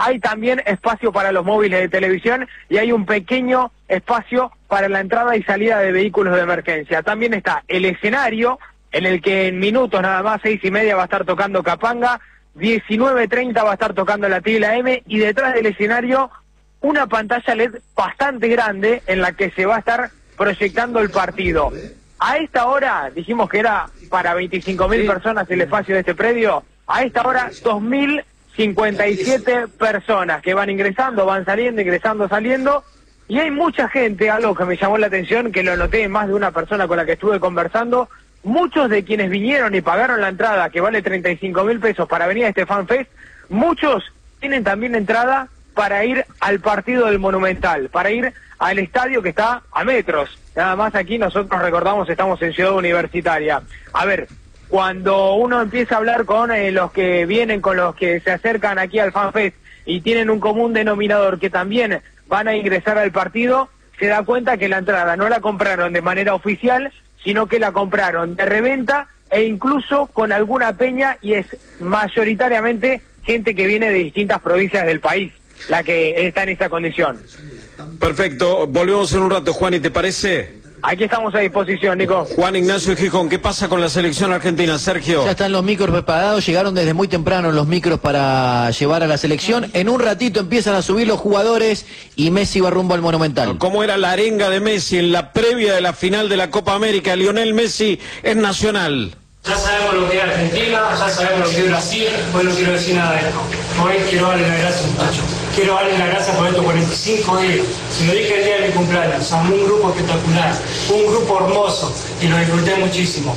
hay también espacio para los móviles de televisión y hay un pequeño espacio para la entrada y salida de vehículos de emergencia. También está el escenario, en el que en minutos nada más, 6:30 va a estar tocando Capanga, 19:30 va a estar tocando la T y la M, y detrás del escenario una pantalla LED bastante grande en la que se va a estar proyectando el partido. A esta hora, dijimos que era para 25.000 personas el espacio de este predio, a esta hora 2.057 personas que van ingresando, van saliendo, ingresando, saliendo, y hay mucha gente, algo que me llamó la atención, que lo noté en más de una persona con la que estuve conversando. Muchos de quienes vinieron y pagaron la entrada, que vale 35.000 pesos para venir a este FanFest, muchos tienen también entrada para ir al partido del Monumental, para ir al estadio que está a metros. Nada más aquí nosotros recordamos, estamos en Ciudad Universitaria. A ver, cuando uno empieza a hablar con los que vienen, con los que se acercan aquí al FanFest y tienen un común denominador que también van a ingresar al partido, se da cuenta que la entrada no la compraron de manera oficial, sino que la compraron de reventa e incluso con alguna peña, y es mayoritariamente gente que viene de distintas provincias del país la que está en esta condición. Perfecto, volvemos en un rato, Juan, ¿y te parece? Aquí estamos a disposición, Nico. Juan Ignacio Gijón, ¿qué pasa con la selección argentina, Sergio? Ya están los micros preparados, llegaron desde muy temprano los micros para llevar a la selección. En un ratito empiezan a subir los jugadores y Messi va rumbo al Monumental. ¿Cómo era la arenga de Messi en la previa de la final de la Copa América? Lionel Messi es Nacional. Ya sabemos lo que es Argentina, ya sabemos lo que es Brasil, hoy no quiero decir nada de esto. Hoy quiero darle las gracias, muchachos. Quiero darle las gracias por estos 45 días. Se lo dije el día de mi cumpleaños, somos un grupo espectacular, un grupo hermoso, y lo disfruté muchísimo.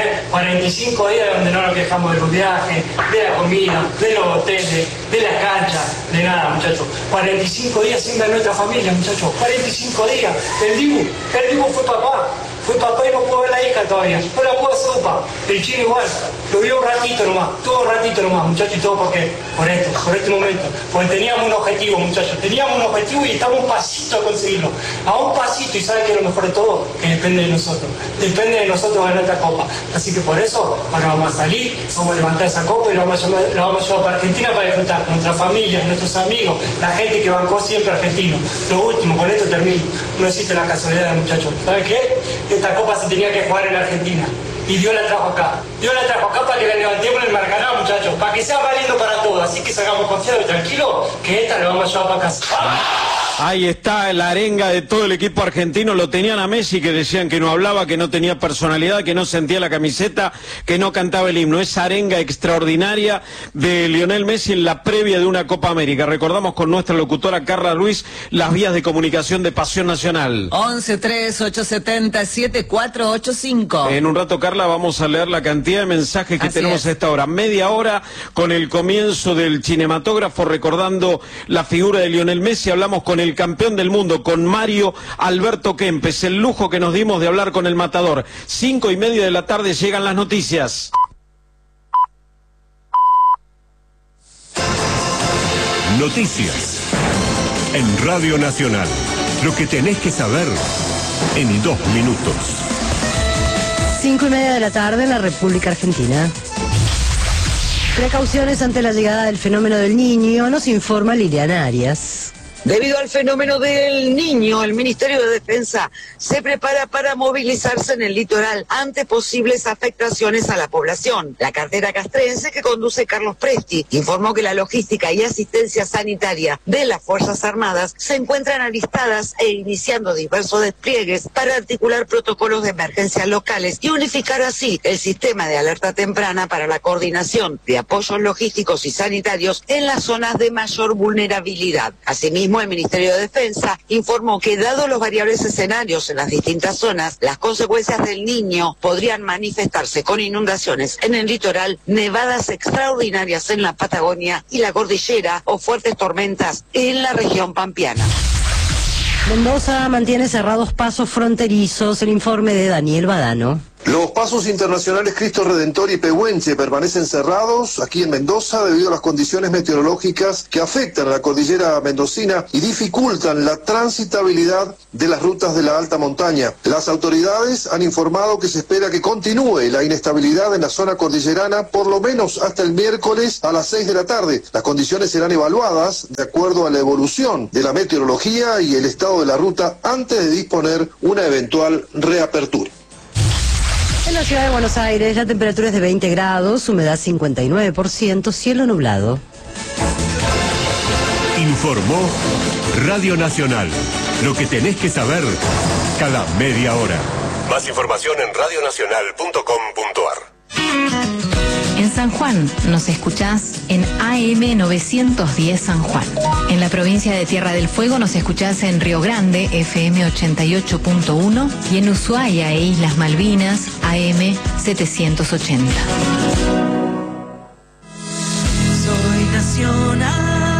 45 días donde no nos quejamos de los viajes, de la comida, de los hoteles, de las canchas, de nada, muchachos. 45 días sin ver a nuestra familia, muchachos. 45 días. El Dibu fue papá. Fue papá y no puedo ver la hija todavía. No la puedo hacer, papá. El chino igual. Lo vio un ratito nomás. Todo un ratito nomás, muchachos. Y todo porque, por este momento. Porque teníamos un objetivo, muchachos. Teníamos un objetivo y estamos a un pasito a conseguirlo. A un pasito. Y ¿sabe qué es lo mejor de todo? Que depende de nosotros. Depende de nosotros ganar esta copa. Así que por eso, ahora vamos a salir, vamos a levantar esa copa y la vamos a llevar para Argentina para disfrutar. Con nuestra familia, nuestros amigos, la gente que bancó siempre argentino. Lo último, con esto termino. No existe la casualidad, muchachos. ¿Sabe qué? Esta copa se tenía que jugar en Argentina. Y Dios la trajo acá. Dios la trajo acá para que la levantemos en el Maracaná, muchachos. Para que sea valiendo para todos. Así que salgamos confiados y tranquilos que esta la vamos a llevar para casa. Ahí está la arenga de todo el equipo argentino. Lo tenían a Messi, que decían que no hablaba, que no tenía personalidad, que no sentía la camiseta, que no cantaba el himno. Esa arenga extraordinaria de Lionel Messi en la previa de una Copa América. Recordamos con nuestra locutora Carla Ruiz las vías de comunicación de Pasión Nacional. 11-3-870-7485. En un rato, Carla, vamos a leer la cantidad de mensajes que tenemos a esta hora. Media hora con el comienzo del cinematógrafo, recordando la figura de Lionel Messi. Hablamos con el campeón del mundo, con Mario Alberto Kempes. El lujo que nos dimos de hablar con el matador. 5:30 de la tarde llegan las noticias. Noticias en Radio Nacional. Lo que tenés que saber en 2 minutos. 5:30 de la tarde en la República Argentina. Precauciones ante la llegada del fenómeno del Niño, nos informa Liliana Arias. Debido al fenómeno del Niño, el Ministerio de Defensa se prepara para movilizarse en el litoral ante posibles afectaciones a la población. La cartera castrense que conduce Carlos Presti informó que la logística y asistencia sanitaria de las Fuerzas Armadas se encuentran alistadas e iniciando diversos despliegues para articular protocolos de emergencia locales y unificar así el sistema de alerta temprana para la coordinación de apoyos logísticos y sanitarios en las zonas de mayor vulnerabilidad. Asimismo, el Ministerio de Defensa informó que, dado los variables escenarios en las distintas zonas, las consecuencias del Niño podrían manifestarse con inundaciones en el litoral, nevadas extraordinarias en la Patagonia y la cordillera o fuertes tormentas en la región pampeana. Mendoza mantiene cerrados pasos fronterizos. El informe de Daniel Badano. Los pasos internacionales Cristo Redentor y Pehuenche permanecen cerrados aquí en Mendoza debido a las condiciones meteorológicas que afectan a la cordillera mendocina y dificultan la transitabilidad de las rutas de la alta montaña. Las autoridades han informado que se espera que continúe la inestabilidad en la zona cordillerana por lo menos hasta el miércoles a las 6 de la tarde. Las condiciones serán evaluadas de acuerdo a la evolución de la meteorología y el estado de la ruta antes de disponer una eventual reapertura. En la ciudad de Buenos Aires la temperatura es de 20 grados, humedad 59%, cielo nublado. Informó Radio Nacional. Lo que tenés que saber cada media hora. Más información en radionacional.com.ar. En San Juan nos escuchás en AM 910 San Juan. En la provincia de Tierra del Fuego nos escuchás en Río Grande, FM 88.1, y en Ushuaia e Islas Malvinas, AM 780. Soy nacional.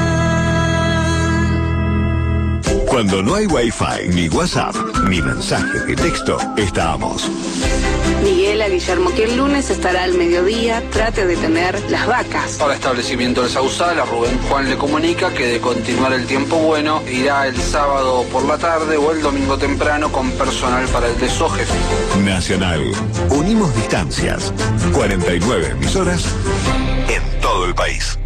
Cuando no hay Wi-Fi, ni WhatsApp, ni mensajes de texto, estamos. Miguel a Guillermo, que el lunes estará al mediodía, trate de tener las vacas. Para establecimiento del Sausal, a Rubén Juan le comunica que de continuar el tiempo bueno, irá el sábado por la tarde o el domingo temprano con personal para el desoje. Nacional. Unimos distancias. 49 emisoras en todo el país.